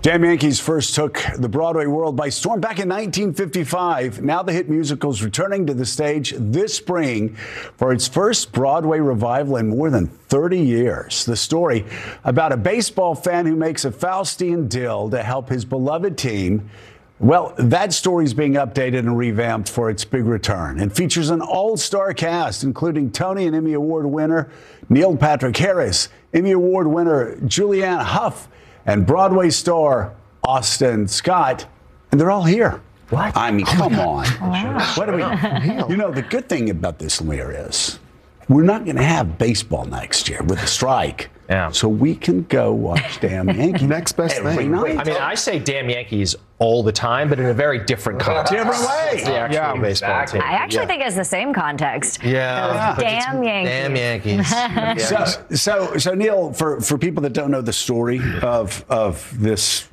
Damn Yankees first took the Broadway world by storm back in 1955. Now the hit musical is returning to the stage this spring for its first Broadway revival in more than 30 years. The story about a baseball fan who makes a Faustian deal to help his beloved team. Well, that story is being updated and revamped for its big return and features an all-star cast, including Tony and Emmy Award winner Neil Patrick Harris, Emmy Award winner Julianne Hough, and Broadway star Austin Scott, and they're all here. What? I mean, come on. Wow. What do we? You know, the good thing about this, Lemire, is we're not going to have baseball next year with a strike. Yeah. So we can go watch Damn Yankees. Next best thing. Night. I mean, I say damn Yankees all the time, but in a very different context. Different way. The actual baseball team. I actually think it's the same context. Yeah. Damn Yankees. Damn Yankees. So Neil, for people that don't know the story of this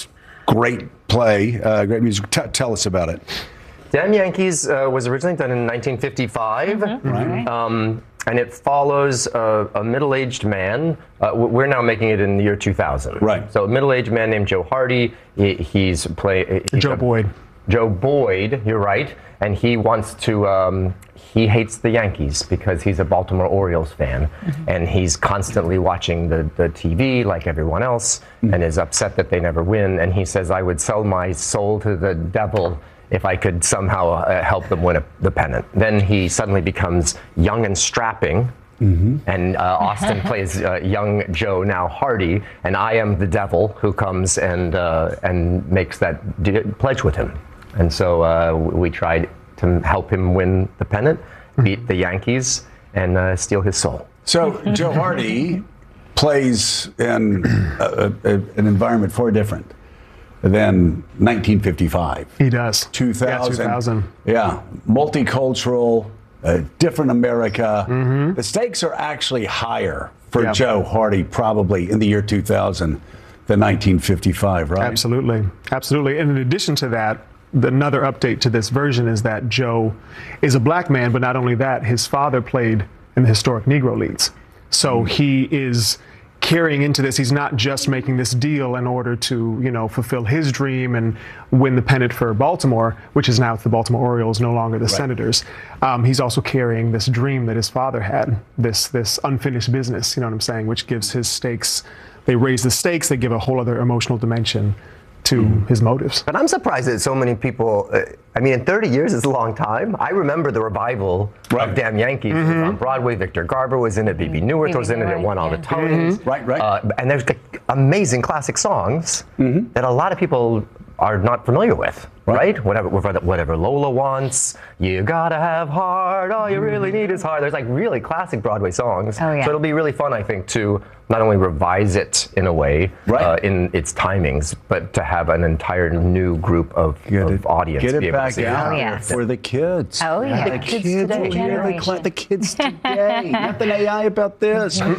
great play, great music, tell us about it. Damn Yankees was originally done in 1955. Right. And it follows a middle-aged man. We're now making it in the year 2000. Right. So a middle-aged man named Joe Hardy. He's Joe Boyd. Joe Boyd, you're right. And he wants to, he hates the Yankees because he's a Baltimore Orioles fan. And he's constantly watching the TV like everyone else and is upset that they never win. And he says, I would sell my soul to the devil if I could somehow help them win the pennant. Then he suddenly becomes young and strapping, and Austin plays young Joe, now Hardy, and I am the devil who comes and makes that pledge with him. And so we tried to help him win the pennant, beat the Yankees, and steal his soul. So Joe Hardy plays in an environment far different than 1955. He does. 2000. Yeah, 2000. Yeah, multicultural, different America. The stakes are actually higher for Joe Hardy probably in the year 2000 than 1955, right? Absolutely. Absolutely. And in addition to that, another update to this version is that Joe is a black man, but not only that, his father played in the historic Negro Leagues. So he is carrying into this. He's not just making this deal in order to, fulfill his dream and win the pennant for Baltimore, which is now the Baltimore Orioles, no longer the Senators. He's also carrying this dream that his father had, this unfinished business, you know what I'm saying, which gives his stakes. They raise the stakes. They give a whole other emotional dimension to his motives. But I'm surprised that so many people, in 30 years is a long time. I remember the revival of Damn Yankees. It was on Broadway. Victor Garber was in it. Bebe Neuwirth was in it. It won all the Tonys. Right. And there's amazing classic songs that a lot of people are not familiar with, right? Whatever Lola wants, you gotta have heart, all you really need is heart. There's like really classic Broadway songs. Oh, yeah. So it'll be really fun, I think, to not only revise it in a way, in its timings, but to have an entire new group of audience Get be it able to back see out yes. for the kids. Oh, yeah. The kids today. today. The kids today. Nothing AI about this. So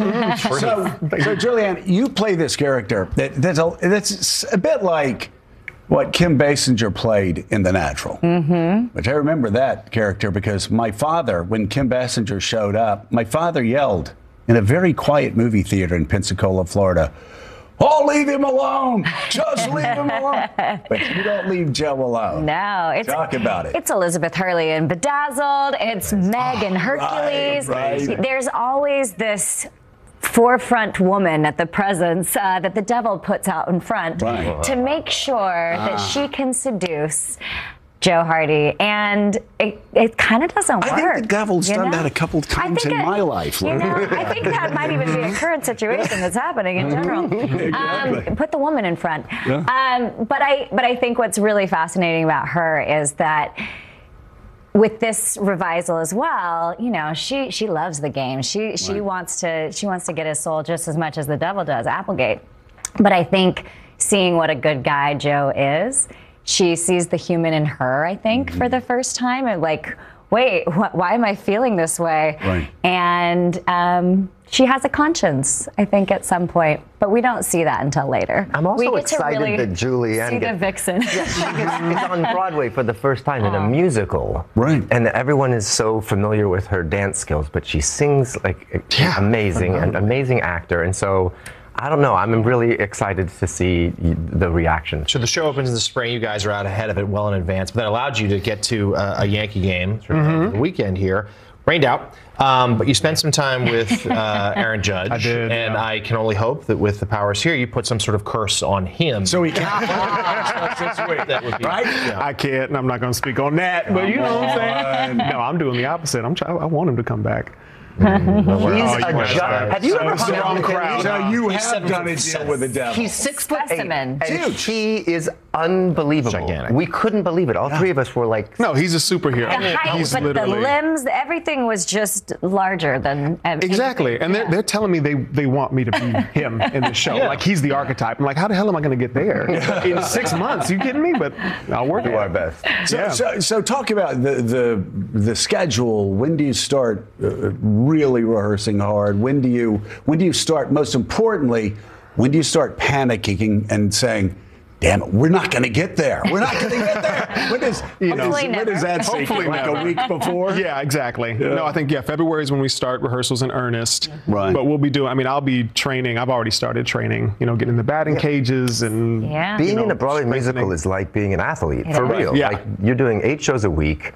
Julianne, you play this character that's a bit like what Kim Basinger played in The Natural. Which I remember that character because my father, when Kim Basinger showed up, my father yelled in a very quiet movie theater in Pensacola, Florida, "Oh, leave him alone! Just leave him alone!" But you don't leave Joe alone. No, Talk about it. It's Elizabeth Hurley in Bedazzled. It's Meg in Hercules. Right. There's always this forefront woman at the presence that the devil puts out in front to make sure that she can seduce Joe Hardy, and it kind of doesn't work. I think the devil's done that a couple of times in my life. I think that might even be a current situation that's happening in general. Put the woman in front. But I think what's really fascinating about her is that with this revisal as well, she loves the game. She wants to get his soul just as much as the devil does, Applegate. But I think seeing what a good guy Joe is, she sees the human in her, I think, for the first time. And like, wait, why am I feeling this way? Right. And she has a conscience, I think, at some point. But we don't see that until later. I'm also we get excited to really that Julianne see the vixen. It's on Broadway for the first time in a musical. Right. And everyone is so familiar with her dance skills, but she sings like amazing, an amazing actor. And so I don't know. I'm really excited to see the reaction. So the show opens in the spring. You guys are out ahead of it well in advance, but that allowed you to get to a Yankee game over the weekend here. Rained out, but you spent some time with Aaron Judge. I did, and yeah. I can only hope that with the powers here, you put some sort of curse on him. So he can. That would be Right? Yeah. I can't, and I'm not going to speak on that, but you know what I'm saying? No, I'm doing the opposite. I want him to come back. He's a guys ju- are- Have you ever so hung out with him? crowd. So you He's have done a deal with the devil. He's 6'8", Specimen. and he is unbelievable. Gigantic. We couldn't believe it. All three of us were like, No, he's a superhero. The height, He's but the literally- limbs, everything was just larger than Exactly, and Yeah. they're telling me they want me to be him in the show. Like he's the archetype. I'm like, how the hell am I going to get there in 6 months? You kidding me? But I'll work do it. our best. So talk about the schedule. When do you start really rehearsing hard? When do you start? Most importantly, when do you start panicking and saying, "Damn it, we're not going to get there. We're not going to get there." When does that say? Hopefully Like never. a week before? Yeah, exactly. No, I think February is when we start rehearsals in earnest. Right. But we'll be doing. I mean, I'll be training. I've already started training. Getting in the batting cages and Yeah. Being in a Broadway strengthening. musical is like being an athlete, It for is. real. Yeah. Like you're doing 8 shows a week,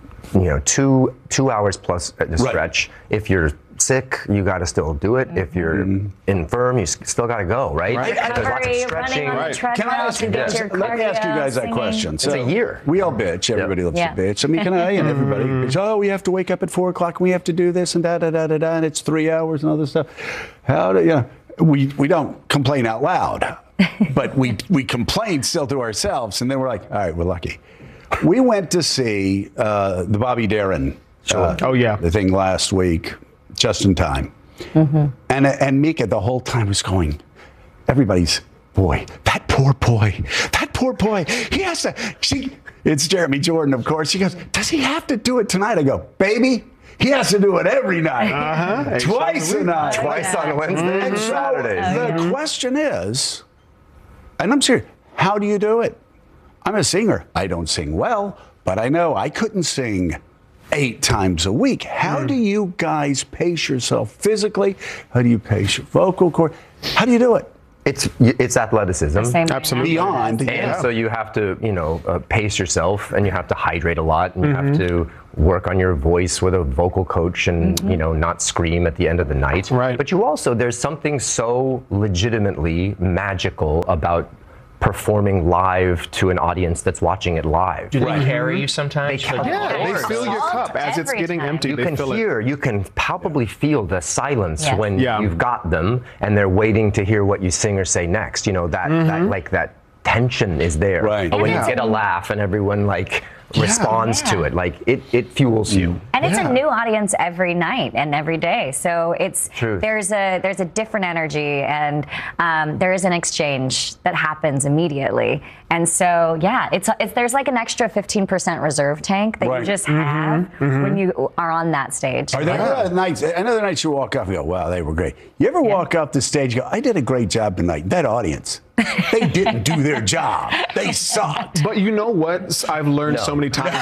2 hours plus at the stretch. If you're sick, you got to still do it. If you're infirm, you still got to go, right? There's lots of Recovery, stretching. running on the Right. treadmill Can I ask to you get guys? your Let me ask you cardio, guys that singing. question. So a year. We all bitch. Everybody loves Yeah. to bitch. I mean, can I? And everybody bitch. Oh, we have to wake up at 4 o'clock. We have to do this and da da da da da. And it's 3 hours and all this stuff. How do we don't complain out loud, but we complain still to ourselves. And then we're like, all right, we're lucky. We went to see the Bobby Darin. Oh, yeah. The thing last week, just in time. And Mika the whole time was going, everybody's, boy, that poor boy, he has to, it's Jeremy Jordan, of course. She goes, does he have to do it tonight? I go, baby, he has to do it every night. Twice a night. Twice on Wednesdays and So Saturdays. the question is, and I'm serious, how do you do it? I'm a singer. I don't sing well, but I know I couldn't sing 8 times a week. How do you guys pace yourself physically? How do you pace your vocal cord? How do you do it? It's athleticism. Same thing. Absolutely. Beyond. And so you have to, pace yourself, and you have to hydrate a lot, and you have to work on your voice with a vocal coach, and not scream at the end of the night. Right. But there's something so legitimately magical about performing live to an audience that's watching it live. Do they carry you sometimes? They Like, carry- Yeah, they Of fill your cup as it's Every getting time. empty. You They can fill hear, you can palpably feel the silence Yes. when Yeah. you've got them and they're waiting to hear what you sing or say next. That tension is there. Right. But when Yeah. you get a laugh and everyone responds to it, it fuels you. And it's a new audience every night and every day. So Truth. there's a different energy, and there is an exchange that happens immediately. And so it's there's like an extra 15% reserve tank that Right. you just have when you are on that stage. Are there other nights? I know the nights you walk off and go, wow, they were great. You ever walk off the stage and go, I did a great job tonight. That audience, they didn't do their job. They sucked. But you know what? I've learned so many times.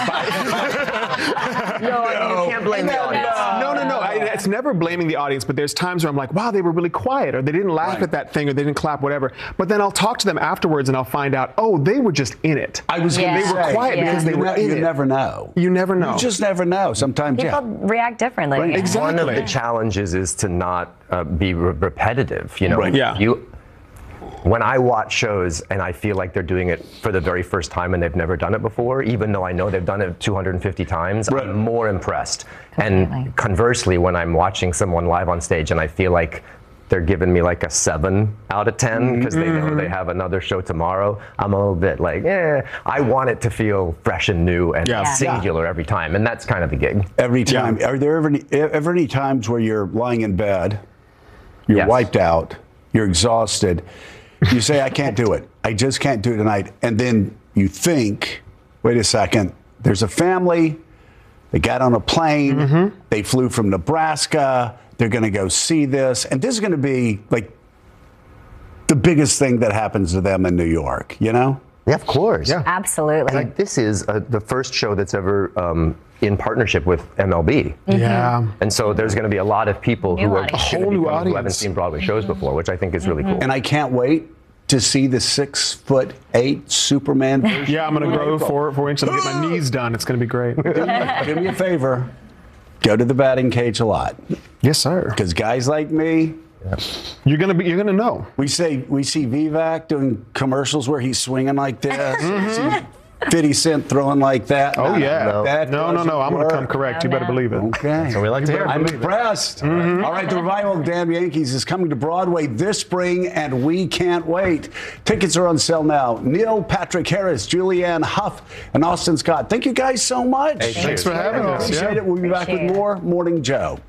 No, you can't blame the audience. No. It's never blaming the audience, but there's times where I'm like, wow, they were really quiet, or they didn't laugh at that thing, or they didn't clap, whatever. But then I'll talk to them afterwards and I'll find out, oh, they were just in it. I was going to Yeah. say, They were quiet because they were in you it. never know. You never know. You just never know. Sometimes, People react differently. Right. Exactly. One of the challenges is to not be repetitive. Right. Yeah. When I watch shows and I feel like they're doing it for the very first time and they've never done it before, even though I know they've done it 250 times, Right. I'm more impressed. Definitely. And conversely, when I'm watching someone live on stage and I feel like they're giving me like a 7 out of 10 because they know they have another show tomorrow, I'm a little bit like, I want it to feel fresh and new and Yeah. singular every time. And that's kind of the gig. every time. Are there ever any times where you're lying in bed, you're Yes. wiped out, you're exhausted, you say, I can't do it. I just can't do it tonight. And then you think, wait a second, there's a family, they got on a plane, they flew from Nebraska, they're going to go see this. And this is going to be like the biggest thing that happens to them in New York, you know? Yeah, of course. Yeah. Absolutely. Like this is the first show that's ever in partnership with MLB. Yeah. And so there's going to be a lot of people New who are audience. A whole new who haven't audience. seen Broadway shows before, which I think is really cool. And I can't wait to see the 6'8" Superman version. Yeah, I'm going to grow 4 inches and get my knees done. It's going to be great. Do me a favor. Go to the batting cage a lot. Yes, sir. Because guys like me, You're gonna know. we see Vivek doing commercials where he's swinging like this. We see 50 Cent throwing like that. Oh yeah. That No. doesn't I'm gonna come work. correct. You No, better no. believe it. Okay. So we like to hear. I'm impressed. All right, the revival of Damn Yankees is coming to Broadway this spring, and we can't wait. Tickets are on sale now. Neil Patrick Harris, Julianne Hough, and Austin Scott. Thank you guys so much. Hey, Thanks for having us. Appreciate Yeah. it. We'll be back with Appreciate it. more Morning Joe.